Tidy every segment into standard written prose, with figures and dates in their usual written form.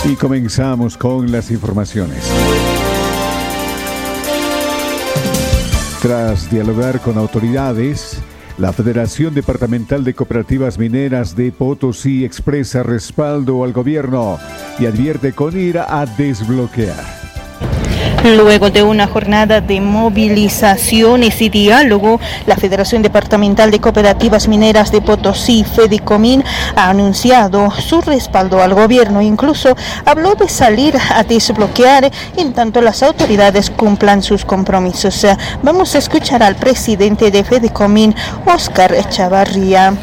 Y comenzamos con las informaciones. Tras dialogar con autoridades, la Federación Departamental de Cooperativas Mineras de Potosí expresa respaldo al gobierno y advierte con ira a desbloquear. Luego de una jornada de movilizaciones y diálogo, la Federación Departamental de Cooperativas Mineras de Potosí, FEDECOMIN, ha anunciado su respaldo al gobierno. Incluso habló de salir a desbloquear en tanto las autoridades cumplan sus compromisos. Vamos a escuchar al presidente de FEDECOMIN, Oscar Chavarría.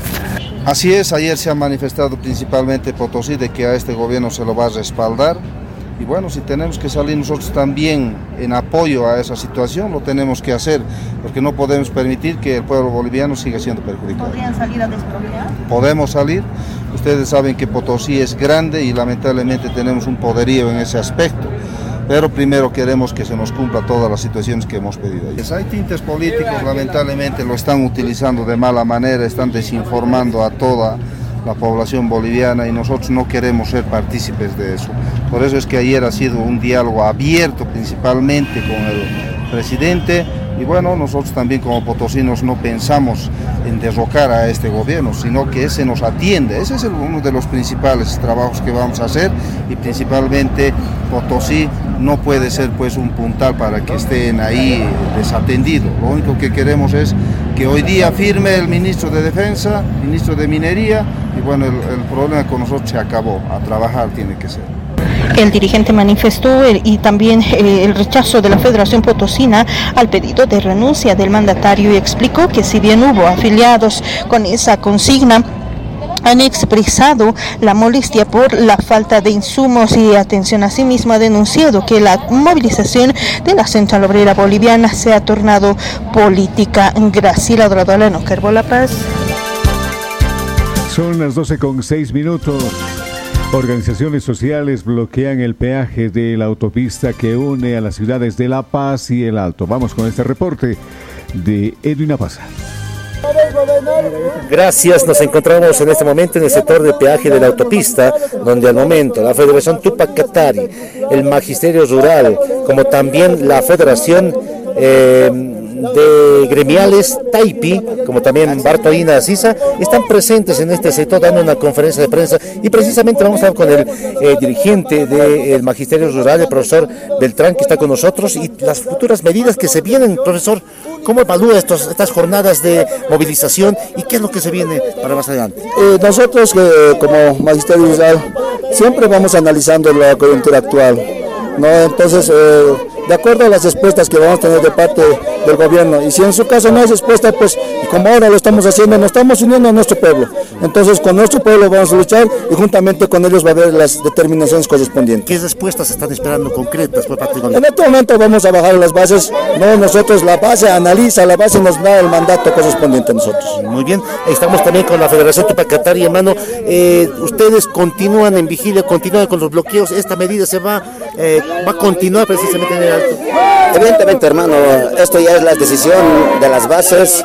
Así es, ayer se ha manifestado principalmente Potosí de que a este gobierno se lo va a respaldar. Y bueno, si tenemos que salir nosotros también en apoyo a esa situación, lo tenemos que hacer, porque no podemos permitir que el pueblo boliviano siga siendo perjudicado. ¿Podrían salir a desbloquear? Podemos salir. Ustedes saben que Potosí es grande y lamentablemente tenemos un poderío en ese aspecto. Pero primero queremos que se nos cumpla todas las situaciones que hemos pedido. Hay tintes políticos, lamentablemente lo están utilizando de mala manera, están desinformando a toda la población boliviana y nosotros no queremos ser partícipes de eso. Por eso es que ayer ha sido un diálogo abierto principalmente con el presidente y bueno, nosotros también como potosinos no pensamos en derrocar a este gobierno, sino que ese nos atiende. Ese es uno de los principales trabajos que vamos a hacer y principalmente Potosí no puede ser pues un puntal para que estén ahí desatendidos. Lo único que queremos es que hoy día firme el ministro de Defensa, ministro de Minería y bueno, el problema con nosotros se acabó, a trabajar tiene que ser. El dirigente manifestó y también el rechazo de la Federación Potosina al pedido de renuncia del mandatario y explicó que si bien hubo afiliados con esa consigna, han expresado la molestia por la falta de insumos y atención. Asimismo ha denunciado que la movilización de la Central Obrera Boliviana se ha tornado política. Graciela Odradolano, Carbo La Paz. Son las 12:06. Organizaciones sociales bloquean el peaje de la autopista que une a las ciudades de La Paz y El Alto. Vamos con este reporte de Edwin Apaza. Gracias, nos encontramos en este momento en el sector de peaje de la autopista, donde al momento la Federación Tupac Katari, el Magisterio Rural, como también la Federación de Gremiales Taipi, como también Bartolina Sisa, están presentes en este sector dando una conferencia de prensa y precisamente vamos a hablar con el dirigente del Magisterio Rural, el profesor Beltrán, que está con nosotros, y las futuras medidas que se vienen. Profesor, ¿cómo evalúa estas jornadas de movilización y qué es lo que se viene para más adelante? Nosotros como Magisterio Rural siempre vamos analizando la coyuntura actual, ¿no? Entonces, de acuerdo a las respuestas que vamos a tener de parte del gobierno, y si en su caso no hay respuesta, pues como ahora lo estamos haciendo, nos estamos uniendo a nuestro pueblo. Entonces con nuestro pueblo vamos a luchar y juntamente con ellos va a haber las determinaciones correspondientes. ¿Qué respuestas están esperando concretas por parte del gobierno? En este momento vamos a bajar las bases, no nosotros, la base analiza, la base nos da el mandato correspondiente a nosotros. Muy bien, estamos también con la Federación Tupac Katari, hermano. Ustedes continúan en vigilia, continúan con los bloqueos, esta medida se va a continuar precisamente en el Alto. Evidentemente, hermano, esto ya es la decisión de las bases.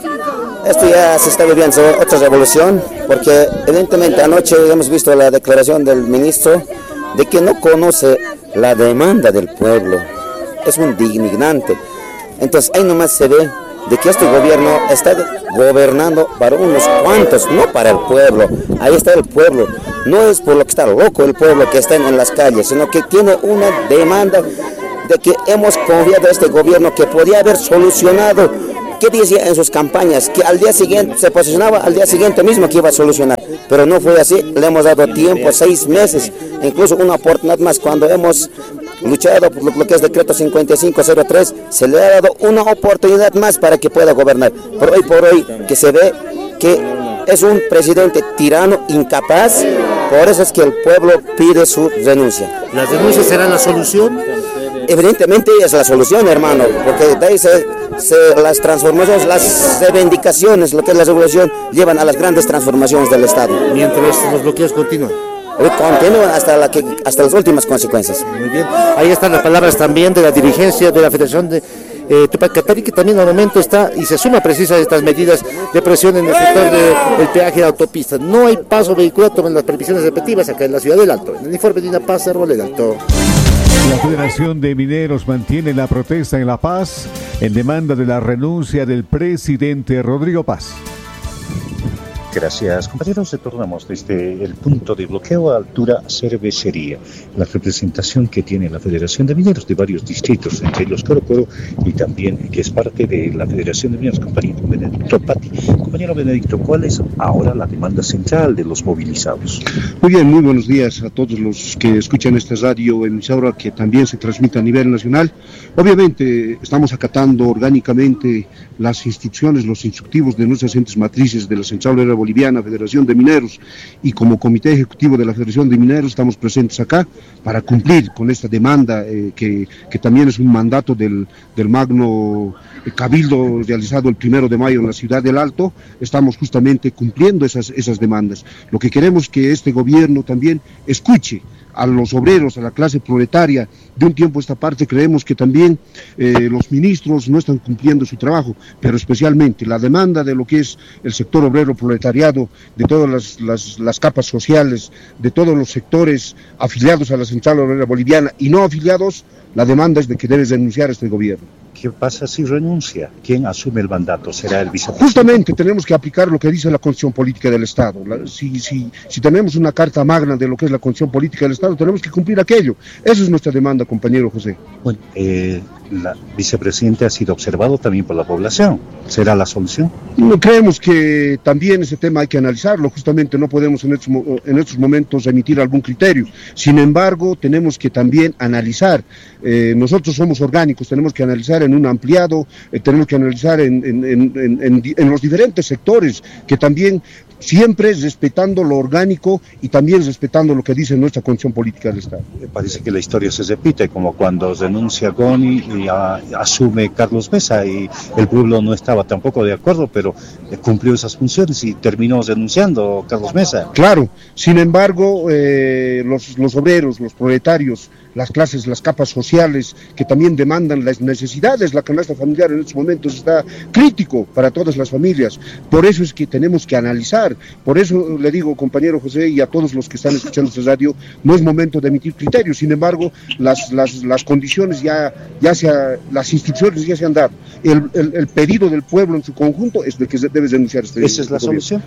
Esto ya se está viviendo otra revolución, porque evidentemente anoche hemos visto la declaración del ministro de que no conoce la demanda del pueblo. Es un indignante. Entonces ahí nomás se ve de que este gobierno está gobernando para unos cuantos, no para el pueblo. Ahí está el pueblo. No es por lo que está loco el pueblo que está en las calles, sino que tiene una demanda de que hemos confiado a este gobierno que podía haber solucionado. ¿Qué decía en sus campañas? Que al día siguiente se posicionaba, al día siguiente mismo que iba a solucionar. Pero no fue así, le hemos dado tiempo, 6 meses, incluso una oportunidad más. Cuando hemos luchado por lo que es decreto 5503, se le ha dado una oportunidad más para que pueda gobernar. Pero hoy por hoy que se ve que es un presidente tirano, incapaz, por eso es que el pueblo pide su renuncia. ¿Las renuncias serán la solución? Evidentemente es la solución, hermano, porque de ahí las transformaciones, las reivindicaciones, lo que es la revolución, llevan a las grandes transformaciones del Estado. Mientras los bloqueos continúan. Continúan hasta las últimas consecuencias. Muy bien, ahí están las palabras también de la dirigencia de la Federación Tupacatari, que también al momento está y se suma precisas estas medidas de presión en el sector del peaje de autopistas. No hay paso vehicular, tomen las previsiones respectivas acá en la ciudad del Alto. En el informe de INAPAZ, Cerro del Alto. La Federación de Mineros mantiene la protesta en La Paz en demanda de la renuncia del presidente Rodrigo Paz. Gracias, compañeros. Retornamos desde el punto de bloqueo a altura cervecería. La representación que tiene la Federación de Mineros de varios distritos, entre ellos Coro Coro, y también que es parte de la Federación de Mineros, compañero Benedicto Patti. Compañero Benedicto, ¿cuál es ahora la demanda central de los movilizados? Muy bien, muy buenos días a todos los que escuchan esta radio emisora que también se transmite a nivel nacional. Obviamente estamos acatando orgánicamente las instrucciones, los instructivos de nuestras entes matrices de la Central Obrera Boliviana, Federación de Mineros, y como Comité Ejecutivo de la Federación de Mineros estamos presentes acá para cumplir con esta demanda que también es un mandato del magno cabildo realizado el 1 de mayo en la ciudad del Alto. Estamos justamente cumpliendo esas demandas. Lo que queremos es que este gobierno también escuche a los obreros, a la clase proletaria. De un tiempo a esta parte creemos que también los ministros no están cumpliendo su trabajo, pero especialmente la demanda de lo que es el sector obrero proletariado, de todas las capas sociales, de todos los sectores afiliados a la Central Obrera Boliviana y no afiliados, la demanda es de que debes denunciar a este gobierno. ¿Qué pasa si renuncia? ¿Quién asume el mandato? ¿Será el vicepresidente? Justamente tenemos que aplicar lo que dice la Constitución Política del Estado. Si tenemos una carta magna de lo que es la Constitución Política del Estado, tenemos que cumplir aquello. Esa es nuestra demanda, compañero José. Bueno, la vicepresidente ha sido observado también por la población. ¿Será la solución? No, creemos que también ese tema hay que analizarlo. Justamente no podemos en estos momentos emitir algún criterio. Sin embargo, tenemos que también analizar. Nosotros somos orgánicos, tenemos que analizar en un ampliado, tenemos que analizar en los diferentes sectores, que también siempre respetando lo orgánico y también respetando lo que dice nuestra Constitución Política del Estado. Parece que la historia se repite, como cuando renuncia Goni y asume Carlos Mesa, y el pueblo no estaba tampoco de acuerdo, pero cumplió esas funciones y terminó renunciando Carlos Mesa. Claro, sin embargo, los obreros, los proletarios, las clases, las capas sociales que también demandan las necesidades, la canasta familiar en estos momentos está crítico para todas las familias. Por eso es que tenemos que analizar, por eso le digo, compañero José, y a todos los que están escuchando esta radio, no es momento de emitir criterios. Sin embargo, las condiciones las instrucciones ya se han dado. El pedido del pueblo en su conjunto es de que debe denunciar este. ¿Esa es la solución?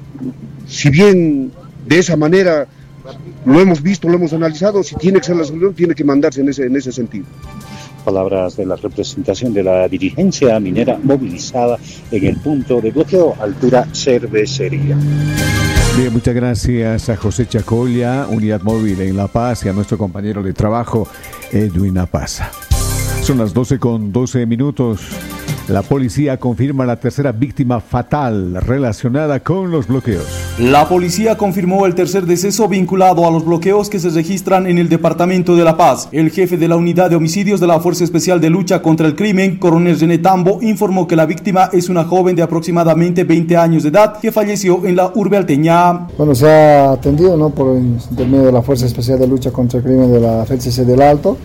Si bien de esa manera lo hemos visto, lo hemos analizado, si tiene que ser la solución, tiene que mandarse en ese sentido. Palabras de la representación de la dirigencia minera movilizada en el punto de bloqueo, altura cervecería. Bien, muchas gracias a José Chacolla, Unidad Móvil en La Paz, y a nuestro compañero de trabajo, Edwin Apaza. Son las 12:12. La policía confirma la tercera víctima fatal relacionada con los bloqueos. La policía confirmó el tercer deceso vinculado a los bloqueos que se registran en el departamento de La Paz. El jefe de la unidad de homicidios de la Fuerza Especial de Lucha contra el Crimen, coronel René Tambo, informó que la víctima es una joven de aproximadamente 20 años de edad que falleció en la urbe alteña. Bueno, se ha atendido, ¿no?, por intermedio de la Fuerza Especial de Lucha contra el Crimen de la FCC del Alto.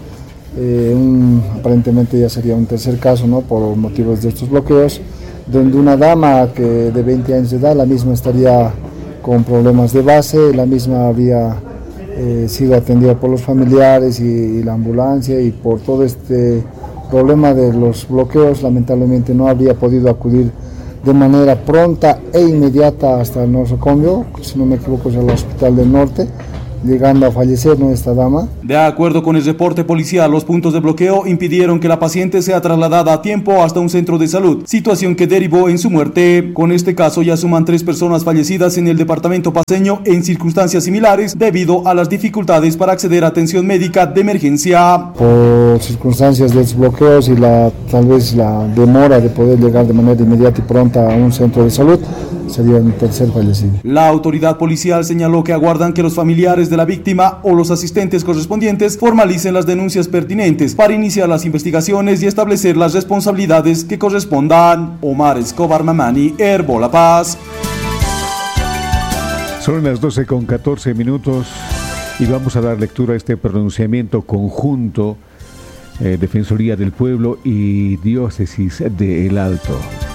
Aparentemente ya sería un tercer caso, ¿no?, por motivos de estos bloqueos, donde una dama de 20 años de edad, la misma estaría con problemas de base, la misma había sido atendida por los familiares y la ambulancia, y por todo este problema de los bloqueos lamentablemente no habría podido acudir de manera pronta e inmediata hasta el nosocomio, si no me equivoco es el Hospital del Norte, llegando a fallecer, ¿no?, esta dama. De acuerdo con el reporte policial, los puntos de bloqueo impidieron que la paciente sea trasladada a tiempo hasta un centro de salud, situación que derivó en su muerte. Con este caso ya suman 3 personas fallecidas en el departamento paceño en circunstancias similares debido a las dificultades para acceder a atención médica de emergencia. Por circunstancias de los bloqueos y tal vez la demora de poder llegar de manera inmediata y pronta a un centro de salud, sería un tercer fallecido. La autoridad policial señaló que aguardan que los familiares de la víctima o los asistentes correspondientes formalicen las denuncias pertinentes para iniciar las investigaciones y establecer las responsabilidades que correspondan. Omar Escobar Mamani, Herbo La Paz. Son las 12:14 y vamos a dar lectura a este pronunciamiento conjunto Defensoría del Pueblo y Diócesis de El Alto.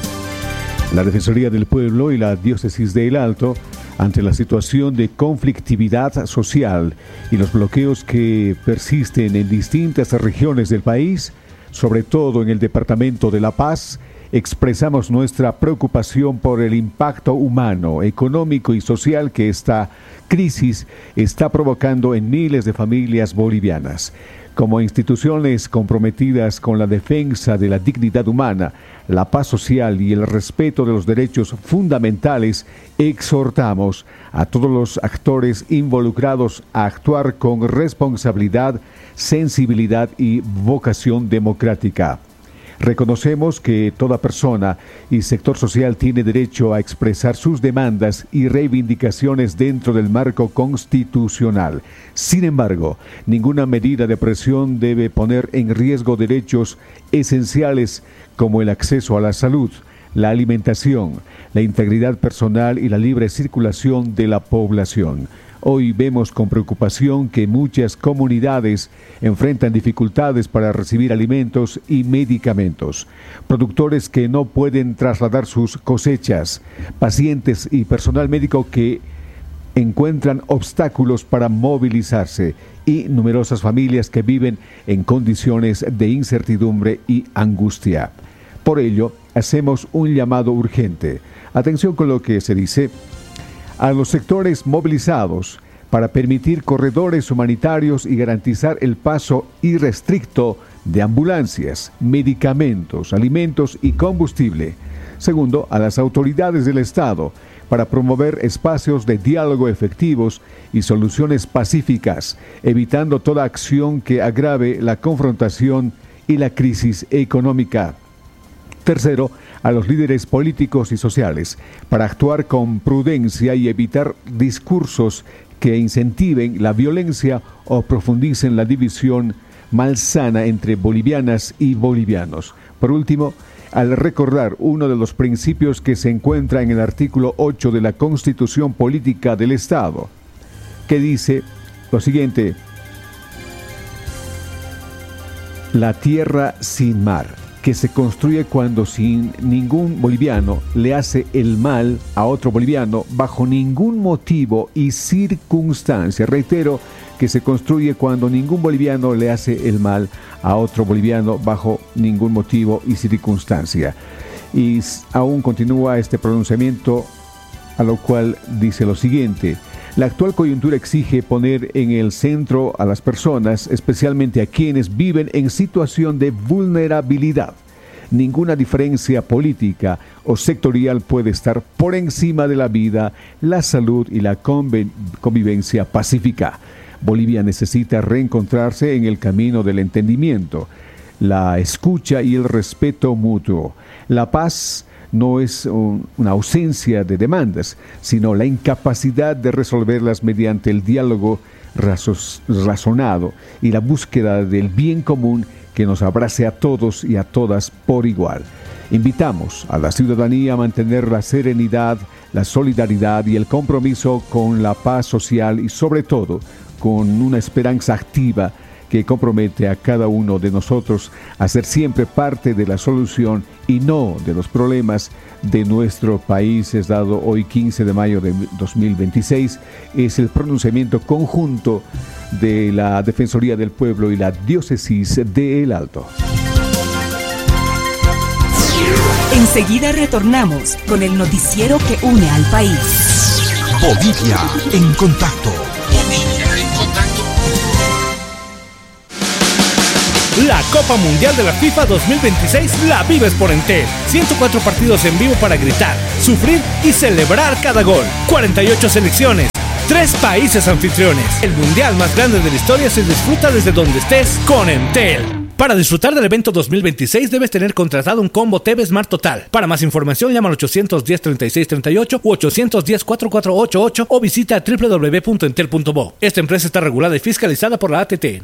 La Defensoría del Pueblo y la Diócesis de El Alto, ante la situación de conflictividad social y los bloqueos que persisten en distintas regiones del país, sobre todo en el departamento de La Paz, expresamos nuestra preocupación por el impacto humano, económico y social que esta crisis está provocando en miles de familias bolivianas. Como instituciones comprometidas con la defensa de la dignidad humana, la paz social y el respeto de los derechos fundamentales, exhortamos a todos los actores involucrados a actuar con responsabilidad, sensibilidad y vocación democrática. Reconocemos que toda persona y sector social tiene derecho a expresar sus demandas y reivindicaciones dentro del marco constitucional. Sin embargo, ninguna medida de presión debe poner en riesgo derechos esenciales como el acceso a la salud, la alimentación, la integridad personal y la libre circulación de la población. Hoy vemos con preocupación que muchas comunidades enfrentan dificultades para recibir alimentos y medicamentos, productores que no pueden trasladar sus cosechas, pacientes y personal médico que encuentran obstáculos para movilizarse y numerosas familias que viven en condiciones de incertidumbre y angustia. Por ello, hacemos un llamado urgente. Atención con lo que se dice. A los sectores movilizados para permitir corredores humanitarios y garantizar el paso irrestricto de ambulancias, medicamentos, alimentos y combustible. Segundo, a las autoridades del Estado para promover espacios de diálogo efectivos y soluciones pacíficas, evitando toda acción que agrave la confrontación y la crisis económica. Tercero, a los líderes políticos y sociales para actuar con prudencia y evitar discursos que incentiven la violencia o profundicen la división malsana entre bolivianas y bolivianos. Por último, al recordar uno de los principios que se encuentra en el artículo 8 de la Constitución Política del Estado, que dice lo siguiente: la tierra sin mar, que se construye cuando sin ningún boliviano le hace el mal a otro boliviano bajo ningún motivo y circunstancia. Reitero, que se construye cuando ningún boliviano le hace el mal a otro boliviano bajo ningún motivo y circunstancia. Y aún continúa este pronunciamiento, a lo cual dice lo siguiente: la actual coyuntura exige poner en el centro a las personas, especialmente a quienes viven en situación de vulnerabilidad. Ninguna diferencia política o sectorial puede estar por encima de la vida, la salud y la convivencia pacífica. Bolivia necesita reencontrarse en el camino del entendimiento, la escucha y el respeto mutuo. La paz no es una ausencia de demandas, sino la incapacidad de resolverlas mediante el diálogo razonado y la búsqueda del bien común que nos abrace a todos y a todas por igual. Invitamos a la ciudadanía a mantener la serenidad, la solidaridad y el compromiso con la paz social y sobre todo con una esperanza activa que compromete a cada uno de nosotros a ser siempre parte de la solución y no de los problemas de nuestro país. Es dado hoy 15 de mayo de 2026. Es el pronunciamiento conjunto de la Defensoría del Pueblo y la Diócesis de El Alto. Enseguida retornamos con el noticiero que une al país. Bolivia en contacto. La Copa Mundial de la FIFA 2026 la vives por Entel. 104 partidos en vivo para gritar, sufrir y celebrar cada gol. 48 selecciones, 3 países anfitriones. El mundial más grande de la historia se disfruta desde donde estés con Entel. Para disfrutar del evento 2026 debes tener contratado un combo TV Smart Total. Para más información llama al 810-3638 u 810-4488 o visita www.entel.bo. Esta empresa está regulada y fiscalizada por la ATT.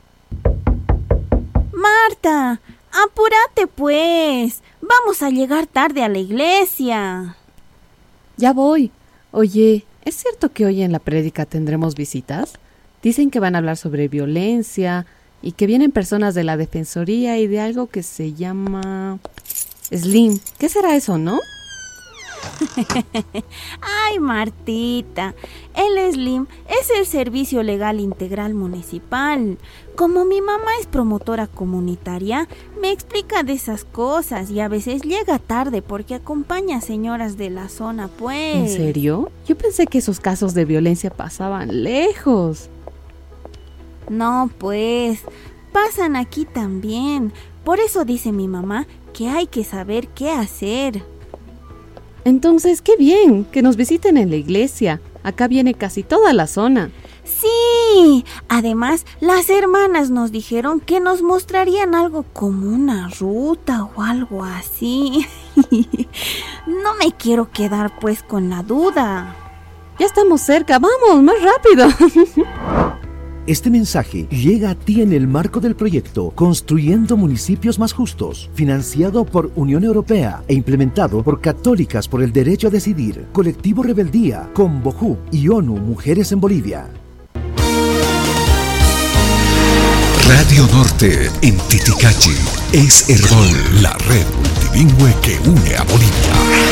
Marta, apúrate pues. Vamos a llegar tarde a la iglesia. Ya voy. Oye, ¿es cierto que hoy en la prédica tendremos visitas? Dicen que van a hablar sobre violencia y que vienen personas de la Defensoría y de algo que se llama Slim. ¿Qué será eso, no? Ay, Martita, el SLIM es el Servicio Legal Integral Municipal. Como mi mamá es promotora comunitaria, me explica de esas cosas y a veces llega tarde porque acompaña a señoras de la zona, pues. ¿En serio? Yo pensé que esos casos de violencia pasaban lejos. No, pues, pasan aquí también. Por eso dice mi mamá que hay que saber qué hacer. Entonces, qué bien, que nos visiten en la iglesia. Acá viene casi toda la zona. Sí, además las hermanas nos dijeron que nos mostrarían algo como una ruta o algo así. No me quiero quedar pues con la duda. Ya estamos cerca, vamos, más rápido. Este mensaje llega a ti en el marco del proyecto Construyendo Municipios Más Justos, financiado por Unión Europea e implementado por Católicas por el Derecho a Decidir, Colectivo Rebeldía, Convojú y ONU Mujeres en Bolivia. Radio Norte en Titicachi es Herbol, la red multilingüe que une a Bolivia.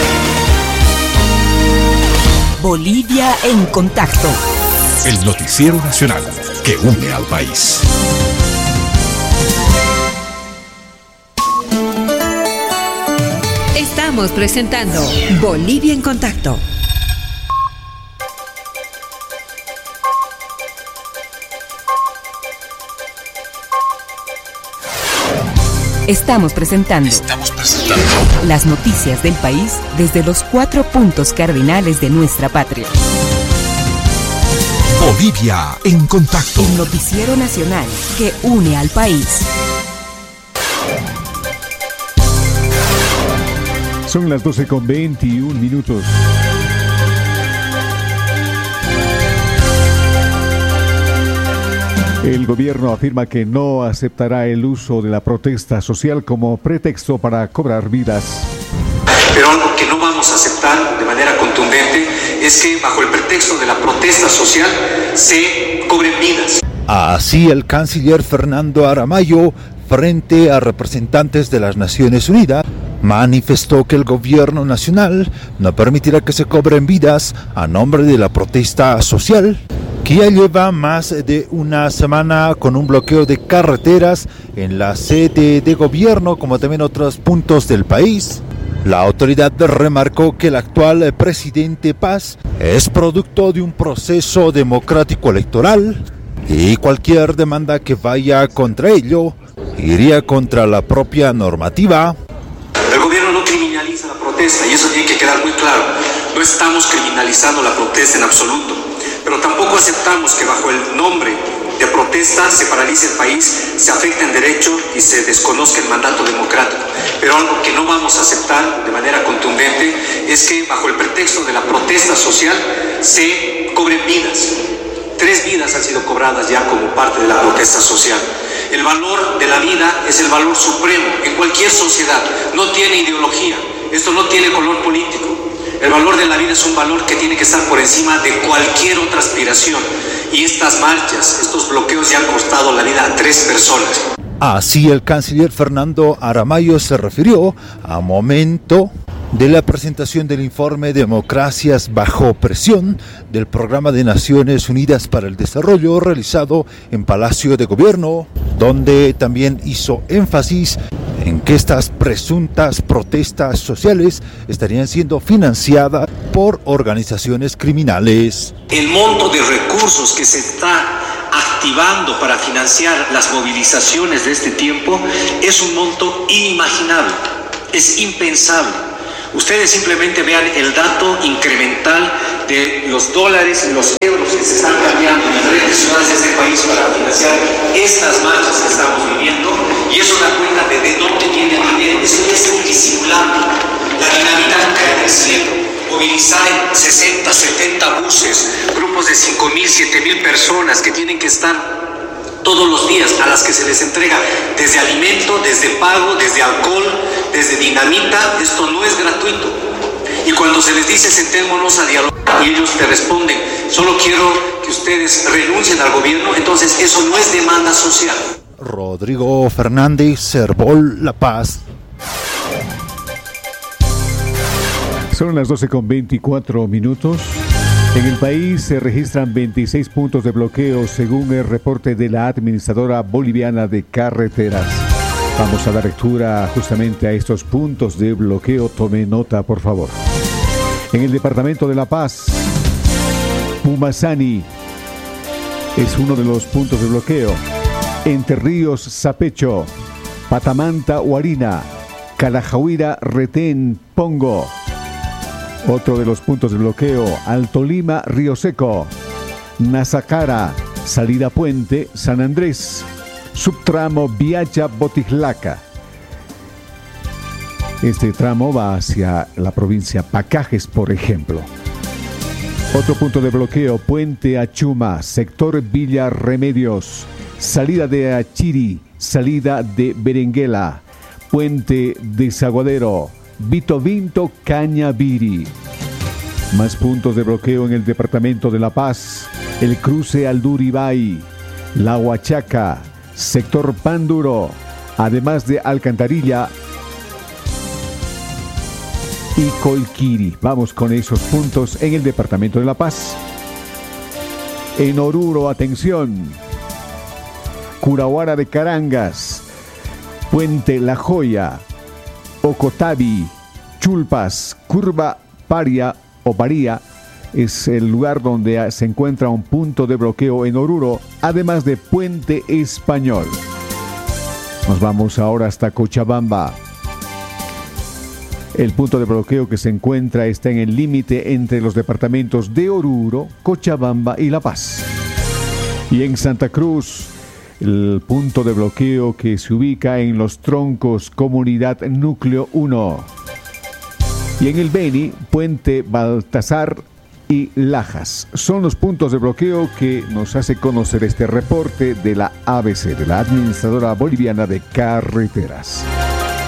Bolivia en contacto. El noticiero nacional que une al país. Estamos presentando Bolivia en contacto. Estamos presentando las noticias del país desde los 4 puntos cardinales de nuestra patria. Bolivia en contacto. El noticiero nacional que une al país. Son las 12:21. El gobierno afirma que no aceptará el uso de la protesta social como pretexto para cobrar vidas. Pero algo que no vamos a aceptar de manera contundente es que bajo el pretexto de la protesta social se cobren vidas. Así el canciller Fernando Aramayo, frente a representantes de las Naciones Unidas, manifestó que el gobierno nacional no permitirá que se cobren vidas a nombre de la protesta social, que ya lleva más de una semana con un bloqueo de carreteras en la sede de gobierno, como también otros puntos del país. La autoridad remarcó que el actual presidente Paz es producto de un proceso democrático electoral y cualquier demanda que vaya contra ello iría contra la propia normativa. El gobierno no criminaliza la protesta y eso tiene que quedar muy claro. No estamos criminalizando la protesta en absoluto, pero tampoco aceptamos que bajo el nombre de protesta se paralice el país, se afecte el derecho y se desconozca el mandato democrático. Pero algo que no vamos a aceptar de manera contundente es que bajo el pretexto de la protesta social se cobren vidas. 3 vidas han sido cobradas ya como parte de la protesta social. El valor de la vida es el valor supremo en cualquier sociedad, no tiene ideología, esto no tiene color político. El valor de la vida es un valor que tiene que estar por encima de cualquier otra aspiración. Y estas marchas, estos bloqueos ya han costado la vida a 3 personas. Así el canciller Fernando Aramayo se refirió a momento de la presentación del informe Democracias bajo presión del Programa de Naciones Unidas para el Desarrollo realizado en Palacio de Gobierno, donde también hizo énfasis en que estas presuntas protestas sociales estarían siendo financiadas por organizaciones criminales. El monto de recursos que se está activando para financiar las movilizaciones de este tiempo es un monto inimaginable, es impensable. Ustedes simplemente vean el dato incremental de los dólares y los euros que se están cambiando en diferentes ciudades de este país para financiar estas marchas que estamos viviendo, y eso da cuenta de dónde viene el dinero. Eso es disimulando. La dinamita cae del cielo. Movilizar 60, 70 buses, grupos de 5.000, 7.000 personas que tienen que estar todos los días, a las que se les entrega desde alimento, desde pago, desde alcohol, desde dinamita. Esto no es gratuito. Y cuando se les dice sentémonos a dialogar y ellos te responden, solo quiero que ustedes renuncien al gobierno, entonces eso no es demanda social. Rodrigo Fernández, Herbol, La Paz. Son las 12:24. En el país se registran 26 puntos de bloqueo según el reporte de la Administradora Boliviana de Carreteras. Vamos a dar lectura justamente a estos puntos de bloqueo. Tome nota, por favor. En el departamento de La Paz, Pumasani es uno de los puntos de bloqueo. Entre Ríos, Sapecho, Patamanta, Huarina, Calajahuira, Retén, Pongo. Otro de los puntos de bloqueo, Alto Lima, Río Seco, Nazacara, Salida Puente, San Andrés, subtramo Viacha, Botijlaca. Este tramo va hacia la provincia Pacajes, por ejemplo. Otro punto de bloqueo, Puente Achuma, sector Villa Remedios, salida de Achiri, salida de Berenguela, Puente Desaguadero, Vito Vinto, Cañabiri. Más puntos de bloqueo en el departamento de La Paz, el cruce Alduribay, La Huachaca, sector Panduro, además de Alcantarilla y Colquiri. Vamos con esos puntos en el departamento de La Paz. En Oruro, atención, Curahuara de Carangas, Puente La Joya, Ocotabi, Chulpas, Curva Paria o Paría es el lugar donde se encuentra un punto de bloqueo en Oruro, además de Puente Español. Nos vamos ahora hasta Cochabamba. El punto de bloqueo que se encuentra está en el límite entre los departamentos de Oruro, Cochabamba y La Paz. Y en Santa Cruz, el punto de bloqueo que se ubica en Los Troncos, Comunidad Núcleo 1. Y en el Beni, Puente Baltasar y Lajas. Son los puntos de bloqueo que nos hace conocer este reporte de la ABC, de la Administradora Boliviana de Carreteras.